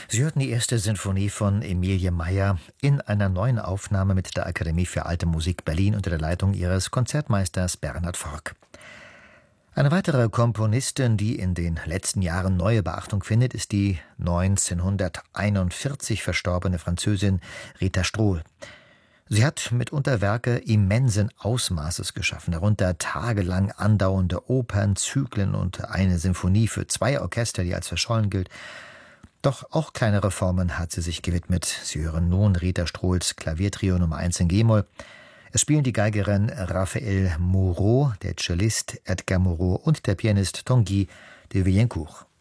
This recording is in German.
Sie hörten die erste Sinfonie von Emilie Meyer in einer neuen Aufnahme mit der Akademie für Alte Musik Berlin unter der Leitung ihres Konzertmeisters Bernhard Forck. Eine weitere Komponistin, die in den letzten Jahren neue Beachtung findet, ist die 1941 verstorbene Französin Rita Strohl. Sie hat mitunter Werke immensen Ausmaßes geschaffen, darunter tagelang andauernde Opern, Zyklen und eine Sinfonie für 2 Orchester, die als verschollen gilt. Doch auch kleinere Formen hat sie sich gewidmet. Sie hören nun Rita Strohls Klaviertrio Nummer 1 in G-Moll. Es spielen die Geigerin Raphaël Moreau, der Cellist Edgar Moreau und der Pianist Tanguy de Villencourt.